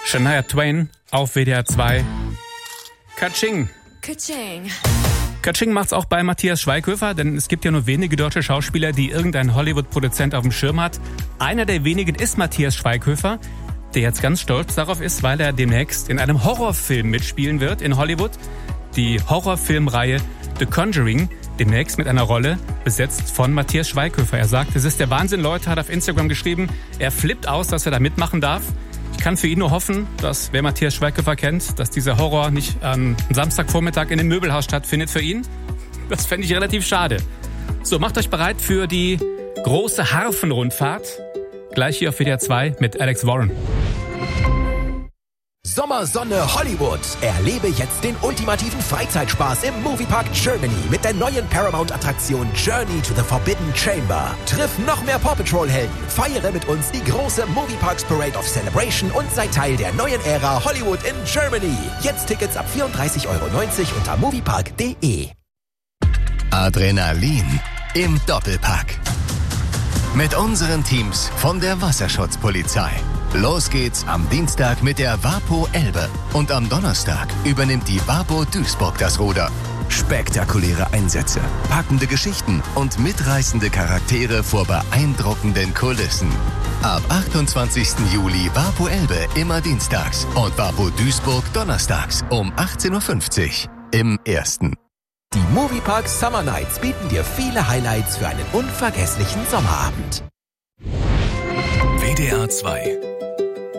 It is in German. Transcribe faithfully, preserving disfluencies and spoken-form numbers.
Shania Twain auf W D R zwei. Katsching. Katsching. Katsching macht's auch bei Matthias Schweighöfer, denn es gibt ja nur wenige deutsche Schauspieler, die irgendein Hollywood-Produzent auf dem Schirm hat. Einer der wenigen ist Matthias Schweighöfer, der jetzt ganz stolz darauf ist, weil er demnächst in einem Horrorfilm mitspielen wird in Hollywood. Die Horrorfilmreihe The Conjuring, demnächst mit einer Rolle besetzt von Matthias Schweighöfer. Er sagt, es ist der Wahnsinn, Leute, hat auf Instagram geschrieben, er flippt aus, dass er da mitmachen darf. Ich kann für ihn nur hoffen, dass, wer Matthias Schweighöfer kennt, dass dieser Horror nicht am Samstagvormittag in dem Möbelhaus stattfindet für ihn. Das fände ich relativ schade. So, macht euch bereit für die große Harfenrundfahrt. Gleich hier auf W D R zwei mit Alex Warren. Sommersonne Hollywood. Erlebe jetzt den ultimativen Freizeitspaß im Moviepark Germany mit der neuen Paramount-Attraktion Journey to the Forbidden Chamber. Triff noch mehr Paw Patrol-Helden, feiere mit uns die große Movieparks Parade of Celebration und sei Teil der neuen Ära Hollywood in Germany. Jetzt Tickets ab vierunddreißig Euro neunzig unter moviepark punkt de. Adrenalin im Doppelpack. Mit unseren Teams von der Wasserschutzpolizei. Los geht's am Dienstag mit der WaPo Elbe und am Donnerstag übernimmt die WaPo Duisburg das Ruder. Spektakuläre Einsätze, packende Geschichten und mitreißende Charaktere vor beeindruckenden Kulissen. Ab achtundzwanzigsten Juli WaPo Elbe immer dienstags und WaPo Duisburg donnerstags um achtzehn Uhr fünfzig im Ersten. Die Moviepark Summer Nights bieten dir viele Highlights für einen unvergesslichen Sommerabend. W D R zwei